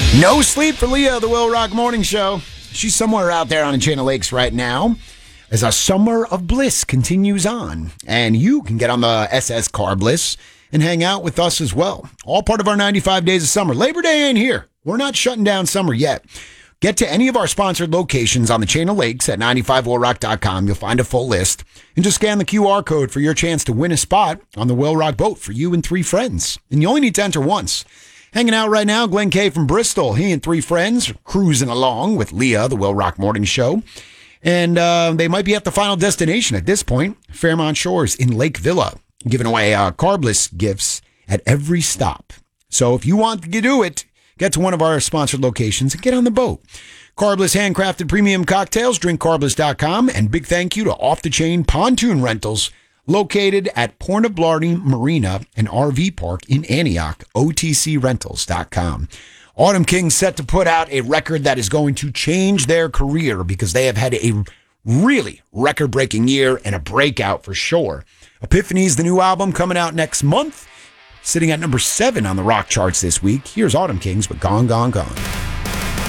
No sleep for Leah, the Will Rock Morning Show. She's somewhere out there on the Chain of Lakes right now as a summer of bliss continues on. And you can get on the SS Car Bliss and hang out with us as well. All part of our 95 days of summer. Labor Day ain't here. We're not shutting down summer yet. Get to any of our sponsored locations on the Chain of Lakes at 95willrock.com. You'll find a full list. And just scan the QR code for your chance to win a spot on the Will Rock boat for you and 3 friends. And you only need to enter once. Hanging out right now, Glenn Kay from Bristol. He and 3 friends are cruising along with Leah, the Will Rock Morning Show. And they might be at the final destination at this point, Fairmont Shores in Lake Villa, giving away Car Bliss gifts at every stop. So if you want to do it, get to one of our sponsored locations and get on the boat. Car Bliss handcrafted premium cocktails, drinkcarbliss.com, and big thank you to Off the Chain Pontoon Rentals, located at Port of Blarney Marina and RV Park in Antioch, otcrentals.com. Autumn Kings set to put out a record that is going to change their career because they have had a really record-breaking year and a breakout for sure. Epiphany's the new album coming out next month, sitting at number 7 on the rock charts this week. Here's Autumn Kings with Gone, Gone, Gone.